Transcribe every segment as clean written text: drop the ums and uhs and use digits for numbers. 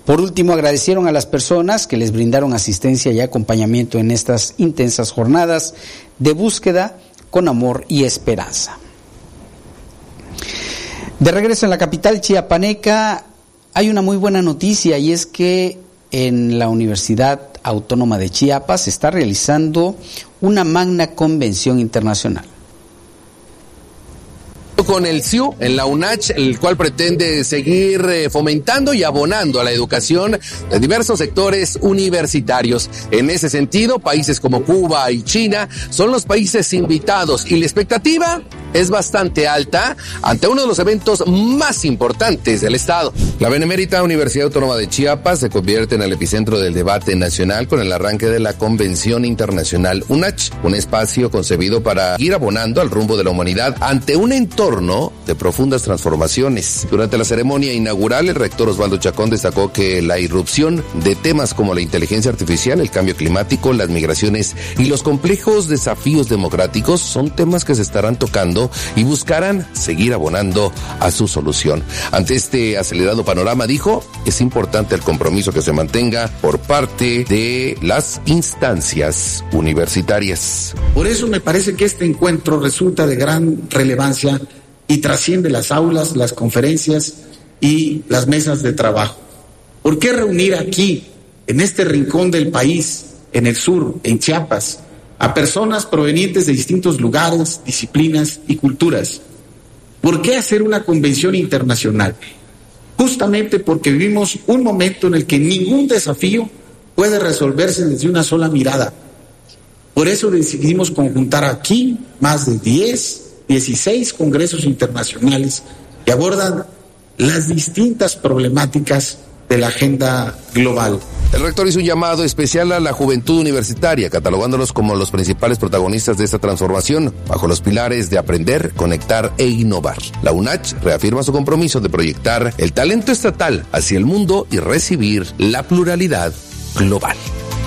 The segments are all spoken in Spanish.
Por último, agradecieron a las personas que les brindaron asistencia y acompañamiento en estas intensas jornadas de búsqueda con amor y esperanza. De regreso en la capital chiapaneca, hay una muy buena noticia, y es que en la Universidad Autónoma de Chiapas se está realizando una magna convención internacional. Con el CIU en la UNACH, el cual pretende seguir fomentando y abonando a la educación de diversos sectores universitarios. En ese sentido, países como Cuba y China son los países invitados, y la expectativa es bastante alta ante uno de los eventos más importantes del Estado. La Benemérita Universidad Autónoma de Chiapas se convierte en el epicentro del debate nacional con el arranque de la Convención Internacional UNACH, un espacio concebido para ir abonando al rumbo de la humanidad ante un entorno de profundas transformaciones. Durante la ceremonia inaugural, el rector Osvaldo Chacón destacó que la irrupción de temas como la inteligencia artificial, el cambio climático, las migraciones y los complejos desafíos democráticos son temas que se estarán tocando y buscarán seguir abonando a su solución. Ante este acelerado panorama, dijo, es importante el compromiso que se mantenga por parte de las instancias universitarias. Por eso me parece que este encuentro resulta de gran relevancia y trasciende las aulas, las conferencias y las mesas de trabajo. ¿Por qué reunir aquí, en este rincón del país, en el sur, en Chiapas, a personas provenientes de distintos lugares, disciplinas y culturas? ¿Por qué hacer una convención internacional? Justamente porque vivimos un momento en el que ningún desafío puede resolverse desde una sola mirada. Por eso decidimos conjuntar aquí más de 16 congresos internacionales que abordan las distintas problemáticas de la agenda global. El rector hizo un llamado especial a la juventud universitaria, catalogándolos como los principales protagonistas de esta transformación, bajo los pilares de aprender, conectar e innovar. La UNACH reafirma su compromiso de proyectar el talento estatal hacia el mundo y recibir la pluralidad global.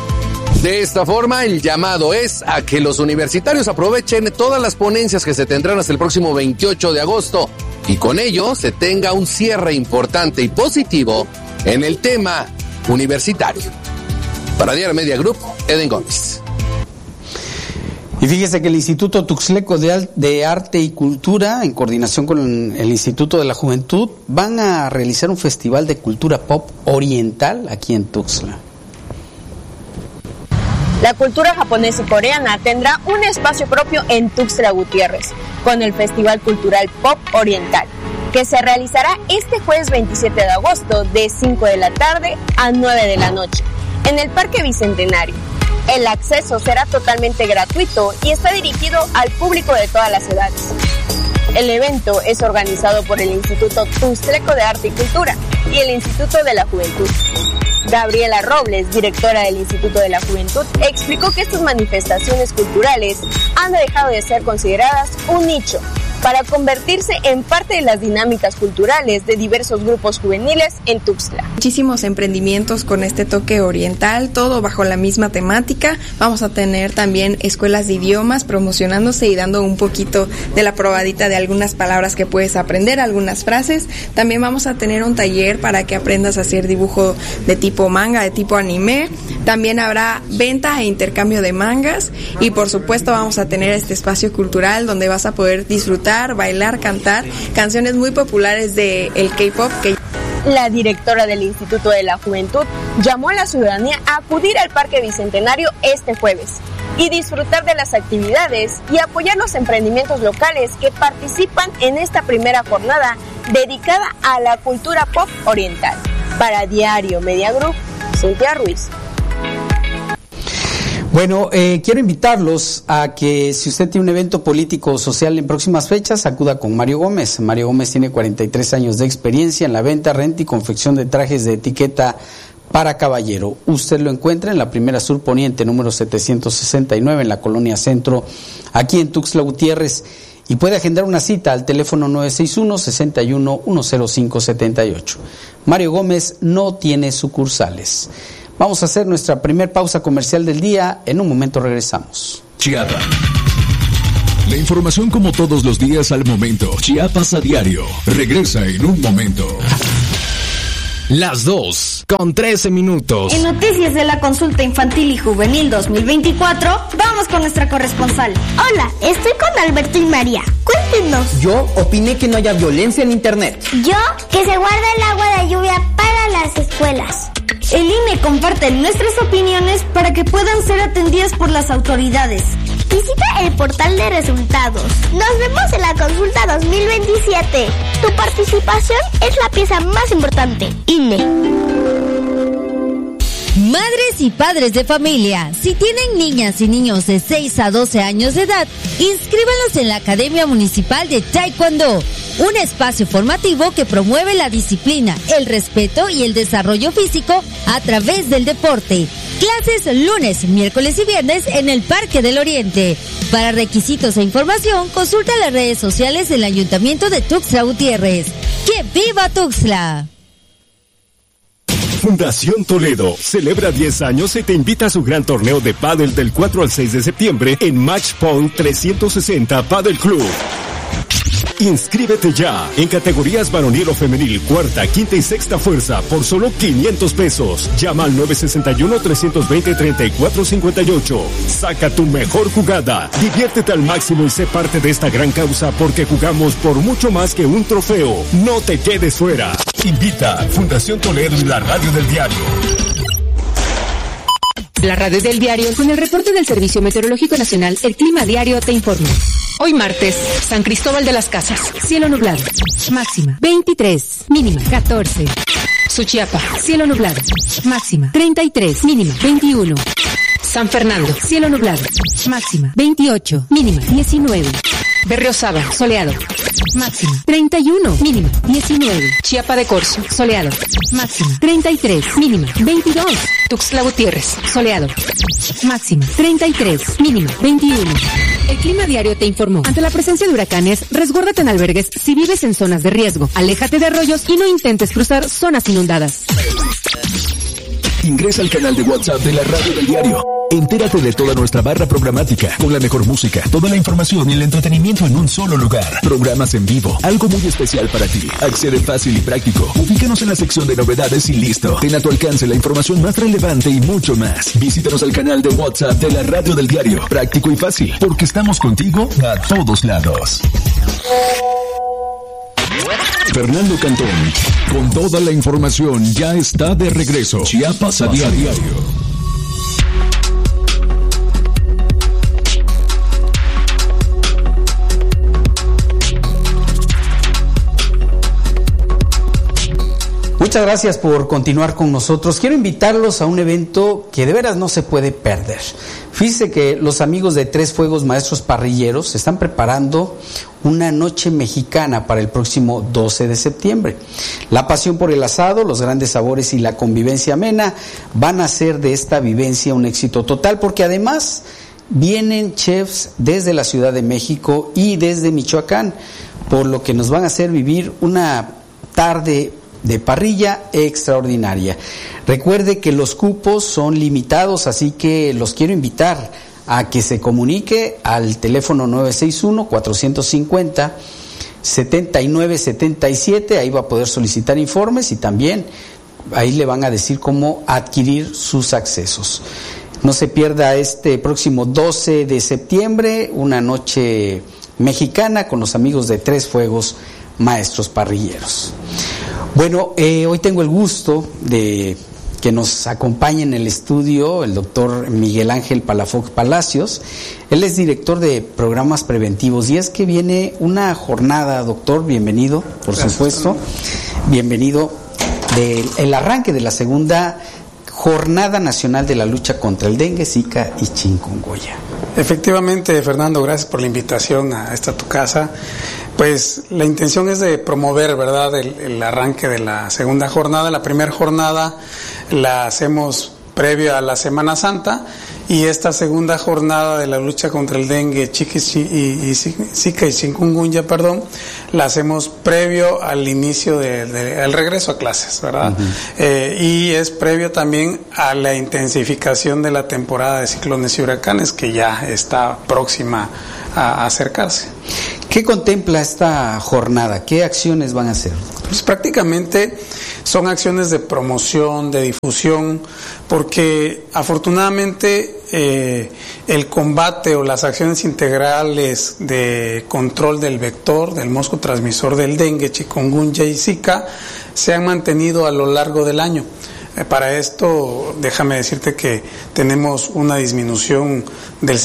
De esta forma, el llamado es a que los universitarios aprovechen todas las ponencias que se tendrán hasta el próximo 28 de agosto y con ello se tenga un cierre importante y positivo en el tema universitario. Para Diario Media Group, Eden Gómez. Y fíjese que el Instituto Tuxtleco de Arte y Cultura, en coordinación con el Instituto de la Juventud, van a realizar un festival de cultura pop oriental aquí en Tuxtla. La cultura japonesa y coreana tendrá un espacio propio en Tuxtla Gutiérrez, con el Festival Cultural Pop Oriental, que se realizará este jueves 27 de agosto de 5 de la tarde a 9 de la noche, en el Parque Bicentenario. El acceso será totalmente gratuito y está dirigido al público de todas las edades. El evento es organizado por el Instituto Tuxtleco de Arte y Cultura y el Instituto de la Juventud. Gabriela Robles, directora del Instituto de la Juventud, explicó que estas manifestaciones culturales han dejado de ser consideradas un nicho para convertirse en parte de las dinámicas culturales de diversos grupos juveniles en Tuxtla. Muchísimos emprendimientos con este toque oriental, todo bajo la misma temática. Vamos a tener también escuelas de idiomas promocionándose y dando un poquito de la probadita de algunas palabras que puedes aprender, algunas frases. También vamos a tener un taller para que aprendas a hacer dibujo de tipo manga, de tipo anime. También habrá venta e intercambio de mangas y por supuesto vamos a tener este espacio cultural donde vas a poder disfrutar, bailar, cantar canciones muy populares del K-pop. La directora del Instituto de la Juventud llamó a la ciudadanía a acudir al Parque Bicentenario este jueves y disfrutar de las actividades y apoyar los emprendimientos locales que participan en esta primera jornada dedicada a la cultura pop oriental. Para Diario Media Group, Cintia Ruiz. Bueno, quiero invitarlos a que si usted tiene un evento político o social en próximas fechas, acuda con Mario Gómez. Mario Gómez tiene 43 años de experiencia en la venta, renta y confección de trajes de etiqueta para caballero. Usted lo encuentra en la Primera Sur Poniente, número 769, en la Colonia Centro, aquí en Tuxtla Gutiérrez. Y puede agendar una cita al teléfono 961-61-10578. Mario Gómez no tiene sucursales. Vamos a hacer nuestra primer pausa comercial del día. En un momento regresamos. Chiapas. La información como todos los días al momento. Chiapas a diario. Regresa en un momento. Las 2:13. En noticias de la consulta infantil y juvenil 2024, vamos con nuestra corresponsal. Hola, estoy con Alberto y María. Cuéntenos. Yo opiné que no haya violencia en internet. Yo, que se guarde el agua de lluvia para las escuelas. El INE comparte nuestras opiniones para que puedan ser atendidas por las autoridades. Visita el portal de resultados. Nos vemos en la consulta 2027. Tu participación es la pieza más importante. INE. Madres y padres de familia, si tienen niñas y niños de 6 a 12 años de edad, inscríbanlos en la Academia Municipal de Taekwondo, un espacio formativo que promueve la disciplina, el respeto y el desarrollo físico a través del deporte. Clases lunes, miércoles y viernes en el Parque del Oriente. Para requisitos e información, consulta las redes sociales del Ayuntamiento de Tuxtla Gutiérrez. ¡Que viva Tuxtla! Fundación Toledo celebra 10 años y te invita a su gran torneo de pádel del 4 al 6 de septiembre en Match Point 360 Pádel Club. Inscríbete ya en categorías varonil o femenil, cuarta, quinta y sexta fuerza por solo 500 pesos. Llama al 961-320-3458. Saca tu mejor jugada. Diviértete al máximo y sé parte de esta gran causa porque jugamos por mucho más que un trofeo. No te quedes fuera. Invita Fundación Toledo y la Radio del Diario. La Radio del Diario, con el reporte del Servicio Meteorológico Nacional, el Clima Diario te informa. Hoy martes, San Cristóbal de las Casas, cielo nublado, máxima 23, mínima 14. Suchiapa, cielo nublado, máxima 33, mínima 21. San Fernando, cielo nublado, máxima 28, mínima 19. Berriozábal, soleado, máxima 31, mínima 19. Chiapa de Corzo, soleado, máxima 33, mínima 22. Tuxtla Gutiérrez, soleado, máxima 33, mínima 21. El Clima Diario te informó. Ante la presencia de huracanes, resguárdate en albergues si vives en zonas de riesgo. Aléjate de arroyos y no intentes cruzar zonas inundadas. Ingresa al canal de WhatsApp de la Radio del Diario. Entérate de toda nuestra barra programática, con la mejor música, toda la información y el entretenimiento en un solo lugar. Programas en vivo, algo muy especial para ti. Accede fácil y práctico. Ubícanos en la sección de novedades y listo. Ten a tu alcance la información más relevante y mucho más. Visítanos al canal de WhatsApp de la Radio del Diario. Práctico y fácil, porque estamos contigo a todos lados. Fernando Cantón, con toda la información, ya está de regreso. Chiapas a diario. Muchas gracias por continuar con nosotros. Quiero invitarlos a un evento que de veras no se puede perder. Fíjense que los amigos de Tres Fuegos Maestros Parrilleros están preparando una noche mexicana para el próximo 12 de septiembre. La pasión por el asado, los grandes sabores y la convivencia amena van a hacer de esta vivencia un éxito total, porque además vienen chefs desde la Ciudad de México y desde Michoacán, por lo que nos van a hacer vivir una tarde de parrilla extraordinaria. Recuerde que los cupos son limitados, así que los quiero invitar a que se comunique al teléfono 961-450-7977, ahí va a poder solicitar informes y también ahí le van a decir cómo adquirir sus accesos. No se pierda este próximo 12 de septiembre, una noche mexicana con los amigos de Tres Fuegos Maestros Parrilleros. Bueno, hoy tengo el gusto de que nos acompañe en el estudio el doctor Miguel Ángel Palafox Palacios. Él es director de programas preventivos y es que viene una jornada, doctor, bienvenido, por Gracias, supuesto, bienvenido del arranque de la segunda Jornada Nacional de la Lucha contra el Dengue, Zika y Chikungunya. Efectivamente, Fernando, gracias por la invitación a esta tu casa. Pues la intención es de promover, ¿verdad?, el arranque de la segunda jornada. La primera jornada la hacemos previo a la Semana Santa y esta segunda jornada de la lucha contra el dengue, Zika y Chikungunya, la hacemos previo al inicio al regreso a clases, ¿verdad? Uh-huh. Y es previo también a la intensificación de la temporada de ciclones y huracanes que ya está próxima a acercarse. ¿Qué contempla esta jornada? ¿Qué acciones van a hacer? Pues prácticamente son acciones de promoción, de difusión, porque afortunadamente el combate o las acciones integrales de control del vector, del mosco transmisor del dengue, chikungunya y zika, se han mantenido a lo largo del año. Para esto, déjame decirte que tenemos una disminución del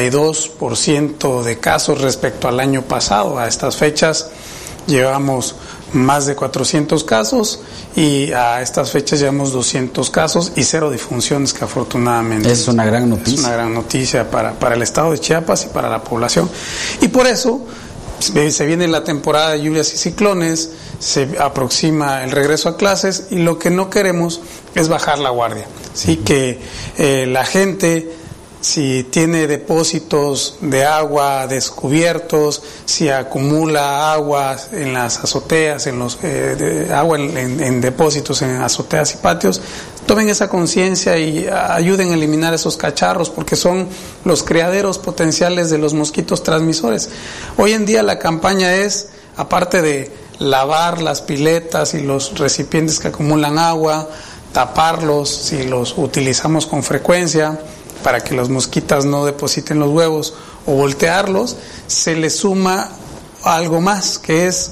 52% de casos respecto al año pasado. A estas fechas llevamos más de 400 casos y a estas fechas llevamos 200 casos y 0 defunciones, que afortunadamente es una gran noticia. Es una gran noticia para el estado de Chiapas y para la población. Y por eso se viene la temporada de lluvias y ciclones, se aproxima el regreso a clases y lo que no queremos es bajar la guardia. ¿Sí? Que la gente, si tiene depósitos de agua descubiertos, si acumula agua en las azoteas, agua en depósitos en azoteas y patios, tomen esa conciencia y ayuden a eliminar esos cacharros, porque son los criaderos potenciales de los mosquitos transmisores. Hoy en día la campaña es, aparte de lavar las piletas y los recipientes que acumulan agua, taparlos si los utilizamos con frecuencia para que los mosquitas no depositen los huevos, o voltearlos, se le suma algo más, que es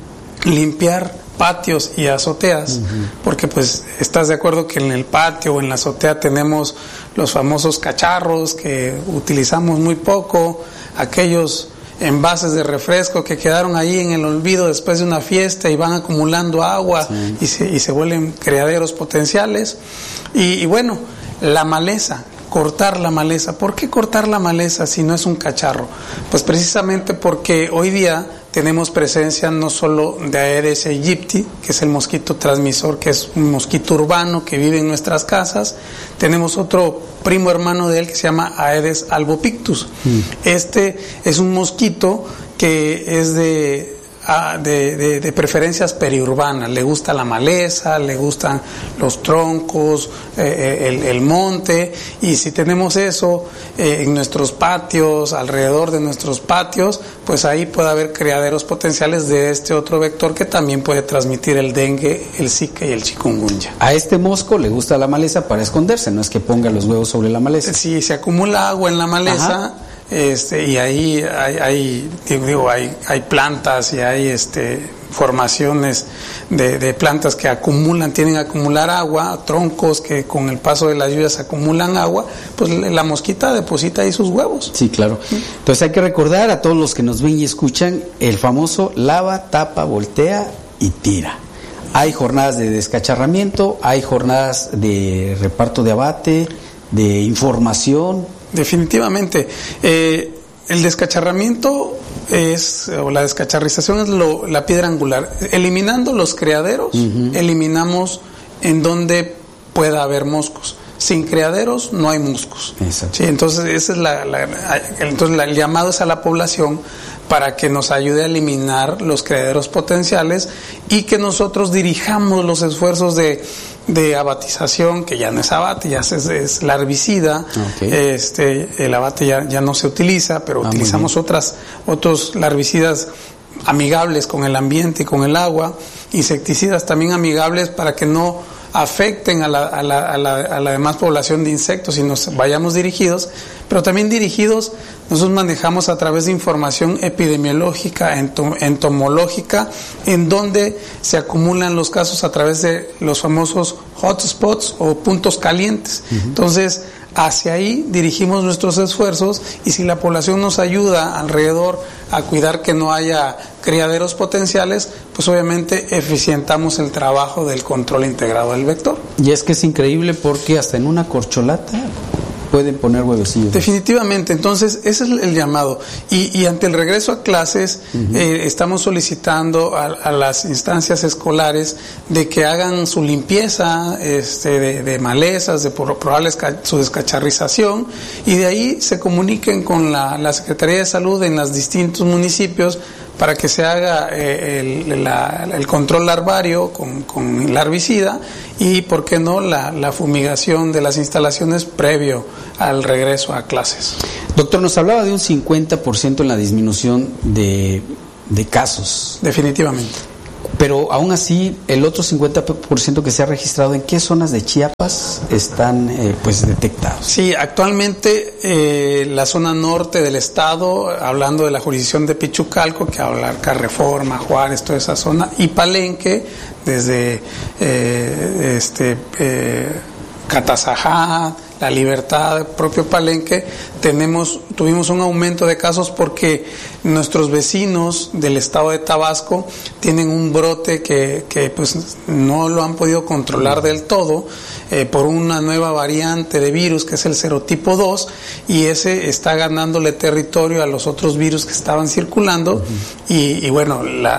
limpiar patios y azoteas, porque pues estás de acuerdo que en el patio o en la azotea tenemos los famosos cacharros que utilizamos muy poco, aquellos envases de refresco que quedaron ahí en el olvido después de una fiesta y van acumulando agua, sí, y se vuelven criaderos potenciales. Y bueno, la maleza, cortar la maleza. ¿Por qué cortar la maleza si no es un cacharro? Pues precisamente porque hoy día tenemos presencia no solo de Aedes aegypti, que es el mosquito transmisor, que es un mosquito urbano que vive en nuestras casas. Tenemos otro primo hermano de él que se llama Aedes albopictus. Este es un mosquito que es de preferencias periurbanas, le gusta la maleza, le gustan los troncos, el monte, y si tenemos eso en nuestros patios, alrededor de nuestros patios, pues ahí puede haber criaderos potenciales de este otro vector que también puede transmitir el dengue, el zika y el chikungunya. A este mosco le gusta la maleza para esconderse, no es que ponga los huevos sobre la maleza. Si se acumula agua en la maleza, y ahí hay plantas y hay formaciones de plantas que tienen que acumular agua, troncos que con el paso de las lluvias acumulan agua, pues la mosquita deposita ahí sus huevos. Sí, claro. Entonces hay que recordar a todos los que nos ven y escuchan el famoso lava, tapa, voltea y tira. Hay jornadas de descacharramiento, hay jornadas de reparto de abate, de información. Definitivamente. El descacharramiento o la descacharrización es la piedra angular. Eliminando los criaderos, eliminamos en donde pueda haber moscos. Sin criaderos no hay moscos. Exacto. Sí, entonces ese es el llamado es a la población para que nos ayude a eliminar los criaderos potenciales y que nosotros dirijamos los esfuerzos de abatización, que ya no es abate, ya es larvicida. Okay. El abate ya no se utiliza, pero utilizamos otros larvicidas amigables con el ambiente y con el agua, insecticidas también amigables para que no afecten a la demás población de insectos y nos vayamos dirigidos, pero también dirigidos nosotros manejamos a través de información epidemiológica, entomológica, en donde se acumulan los casos a través de los famosos hotspots o puntos calientes. Entonces, hacia ahí dirigimos nuestros esfuerzos y si la población nos ayuda alrededor a cuidar que no haya criaderos potenciales, pues obviamente eficientamos el trabajo del control integrado del vector. Y es que es increíble porque hasta en una corcholata pueden poner huevecillos. Definitivamente, entonces ese es el llamado. Y ante el regreso a clases, estamos solicitando a las instancias escolares de que hagan su limpieza de malezas, de probable su descacharrización, y de ahí se comuniquen con la Secretaría de Salud en los distintos municipios para que se haga el control larvario con larvicida y, ¿por qué no?, la fumigación de las instalaciones previo al regreso a clases. Doctor, nos hablaba de un 50% en la disminución de casos. Definitivamente. Pero aún así, el otro 50% que se ha registrado, ¿en qué zonas de Chiapas están pues detectados? Sí, actualmente la zona norte del estado, hablando de la jurisdicción de Pichucalco, que abarca Reforma, Juárez, toda esa zona, y Palenque, desde Catazajá, La Libertad, propio Palenque, tuvimos un aumento de casos porque nuestros vecinos del estado de Tabasco tienen un brote que pues no lo han podido controlar del todo por una nueva variante de virus que es el serotipo 2, y ese está ganándole territorio a los otros virus que estaban circulando. Y bueno,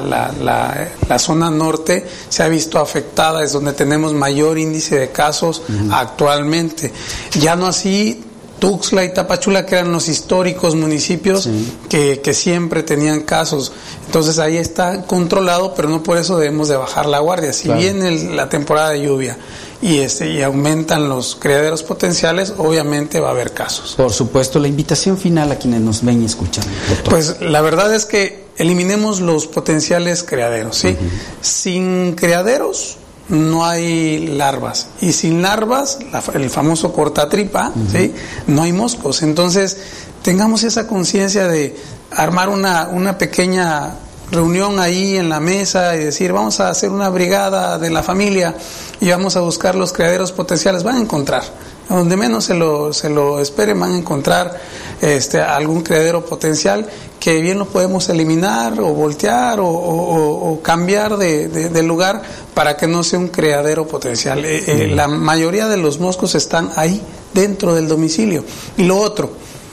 la zona norte se ha visto afectada, es donde tenemos mayor índice de casos actualmente. Ya no así Tuxtla y Tapachula, que eran los históricos municipios que siempre tenían casos. Entonces ahí está controlado, pero no por eso debemos de bajar la guardia. Si viene la temporada de lluvia y aumentan los criaderos potenciales, obviamente va a haber casos. Por supuesto. La invitación final a quienes nos ven y escuchan, doctor. Pues la verdad es que eliminemos los potenciales criaderos, ¿sí? Sin criaderos no hay larvas, y sin larvas, el famoso cortatripa, ¿sí? No hay moscos. Entonces tengamos esa conciencia de armar una pequeña reunión ahí en la mesa y decir, vamos a hacer una brigada de la familia y vamos a buscar los criaderos potenciales. Van a encontrar, donde menos se lo esperen, van a encontrar algún criadero potencial que bien lo podemos eliminar o voltear o cambiar de lugar para que no sea un criadero potencial. La mayoría de los moscos están ahí dentro del domicilio. Y lo otro,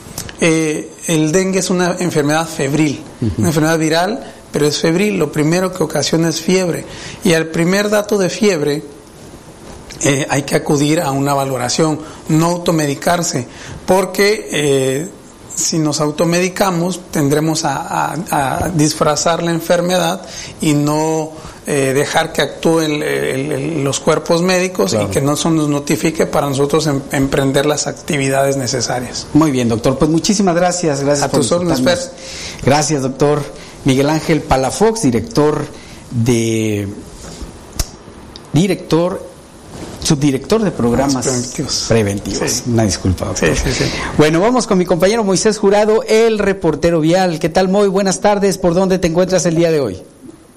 el dengue es una enfermedad febril, una enfermedad viral, pero es febril. Lo primero que ocasiona es fiebre, y al primer dato de fiebre hay que acudir a una valoración, no automedicarse, porque si nos automedicamos tendremos a disfrazar la enfermedad y no dejar que actúen los cuerpos médicos, y que no nos notifique para nosotros emprender las actividades necesarias. Muy bien, doctor, pues muchísimas gracias. Gracias a tus órdenes, Fer. Gracias, doctor Miguel Ángel Palafox, subdirector de programas preventivos. Sí. Una disculpa, doctor. Sí. Bueno, vamos con mi compañero Moisés Jurado, el reportero vial. ¿Qué tal, Moy? Buenas tardes. ¿Por dónde te encuentras el día de hoy?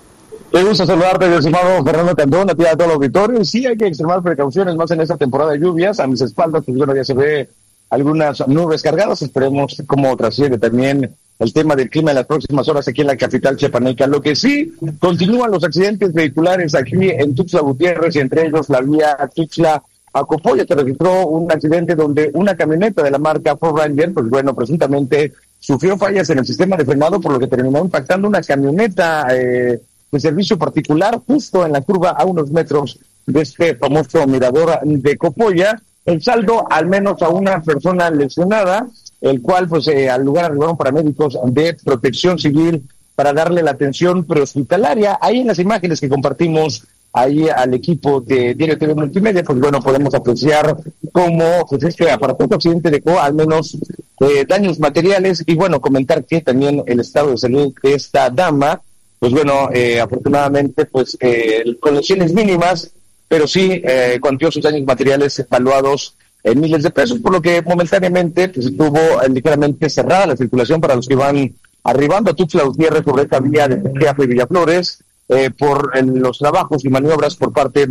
Me gusta saludarte, mi estimado Fernando Cantón, a ti y a todo el auditorio. Y sí, hay que extremar precauciones más en esta temporada de lluvias. A mis espaldas, pues bueno, ya se ve algunas nubes cargadas. Esperemos cómo trasciende también el tema del clima en las próximas horas aquí en la capital chiapaneca. Lo que sí, continúan los accidentes vehiculares aquí en Tuxtla Gutiérrez, y entre ellos la vía Tuxtla a Copolla. Se registró un accidente donde una camioneta de la marca Ford Ranger, pues bueno, presuntamente sufrió fallas en el sistema de frenado, por lo que terminó impactando una camioneta de servicio particular justo en la curva a unos metros de este famoso mirador de Copolla. El saldo, al menos a una persona lesionada, el cual pues al lugar arribaron paramédicos de Protección Civil para darle la atención prehospitalaria. Ahí en las imágenes que compartimos ahí al equipo de Diario TV Multimedia, pues bueno, podemos apreciar cómo pues este aparatoso accidente dejó al menos daños materiales, y bueno, comentar que también el estado de salud de esta dama, pues bueno, afortunadamente pues con lesiones mínimas, pero sí cuantiosos daños materiales evaluados en miles de pesos, por lo que momentáneamente pues estuvo ligeramente cerrada la circulación para los que van arribando a Tuxtla Gutiérrez sobre esta vía de Tepeaca y Villaflores por los trabajos y maniobras por parte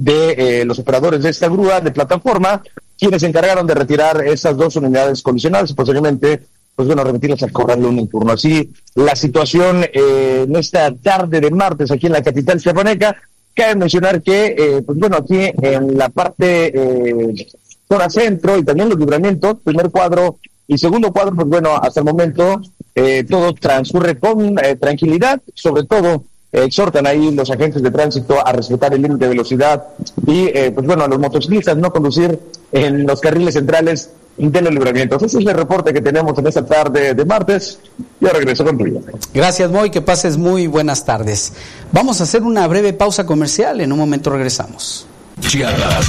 de los operadores de esta grúa de plataforma, quienes se encargaron de retirar esas dos unidades colisionadas y posteriormente pues bueno, remitirlas al corral en turno. Así la situación en esta tarde de martes aquí en la capital chiapaneca. Cabe mencionar que pues bueno, aquí en la parte zona centro y también los libramientos, primer cuadro y segundo cuadro, pues bueno, hasta el momento todo transcurre con tranquilidad. Sobre todo exhortan ahí los agentes de tránsito a respetar el límite de velocidad y pues bueno, a los motociclistas no conducir en los carriles centrales de los libramientos. Ese es el reporte que tenemos en esta tarde de martes. Yo regreso contigo. Gracias, Moy, que pases muy buenas tardes. Vamos a hacer una breve pausa comercial, en un momento regresamos. Chiapas.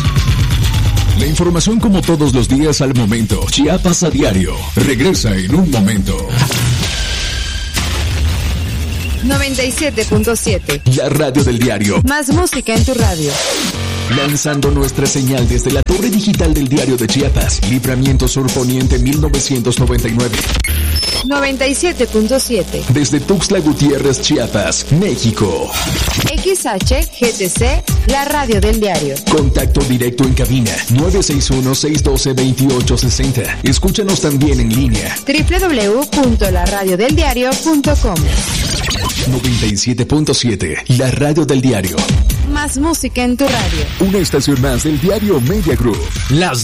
La información como todos los días al momento. Chiapas a diario. Regresa en un momento. 97.7. La radio del diario. Más música en tu radio. Lanzando nuestra señal desde la torre digital del Diario de Chiapas. Libramiento Sur Poniente 1999. 97.7. Desde Tuxtla Gutiérrez, Chiapas, México. XHGTC, la radio del diario. Contacto directo en cabina 961-612-2860. Escúchanos también en línea. www.laradiodeldiario.com. 97.7, la radio del diario. Más música en tu radio. Una estación más del diario Media Group. Las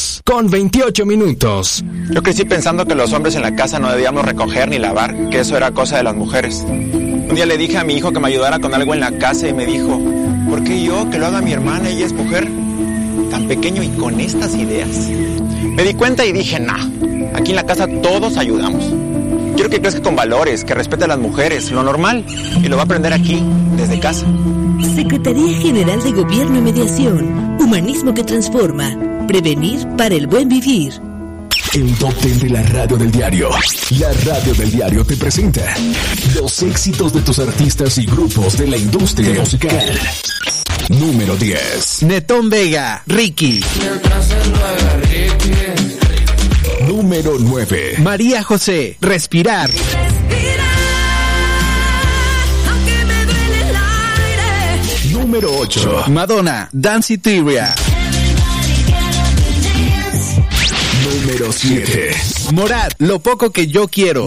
2:28. Yo crecí pensando que los hombres en la casa no debíamos recoger ni lavar, que eso era cosa de las mujeres. Un día le dije a mi hijo que me ayudara con algo en la casa y me dijo, ¿por qué yo? Que lo haga mi hermana, ella es mujer. Tan pequeño y con estas ideas. Me di cuenta y dije, nah, aquí en la casa todos ayudamos. Quiero que crezca con valores, que respete a las mujeres, lo normal, y lo va a aprender aquí, desde casa. Secretaría General de Gobierno y Mediación. Humanismo que transforma. Prevenir para el buen vivir. El top 10 de la radio del diario. La radio del diario te presenta los éxitos de tus artistas y grupos de la industria musical. Número 10. Netón Vega, Ricky. Número 9. María José, Respirar. Número 8. Madonna, Danceteria. Número 7. Morat, Lo poco que yo quiero.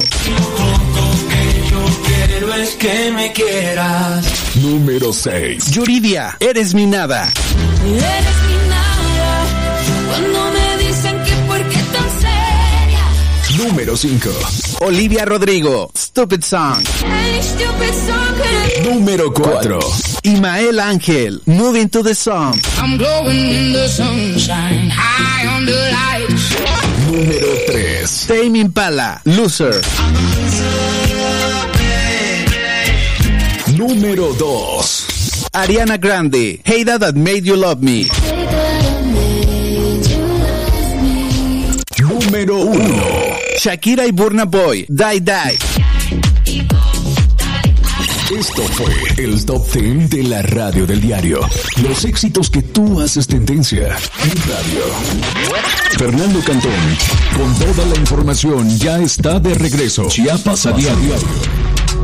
Es que me quieras. Número 6. Yuridia, Eres mi nada. Eres mi nada. Cuando me dicen que por qué tan seria. Número 5. Olivia Rodrigo, Stupid Song. Hey, stupid song. Número 4. Imael Ángel, Moving to the Sun. I'm glowing in the sunshine, high on the lights. Número 3. Tame Impala, Loser. Número 2. Ariana Grande, Hater That Made You Love Me. Número 1. Shakira y Burna Boy, Die Die. Esto fue el Top 10 de la radio del diario. Los éxitos que tú haces tendencia en radio. Fernando Cantón, con toda la información, ya está de regreso. Chiapas a diario.